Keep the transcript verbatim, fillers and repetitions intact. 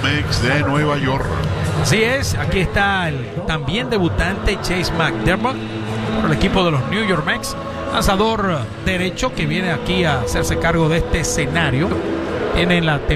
Mets de Nueva York. Así es, aquí está el también debutante Chase McDermott por el equipo de los New York Mets, lanzador derecho que viene aquí a hacerse cargo de este escenario. Tiene la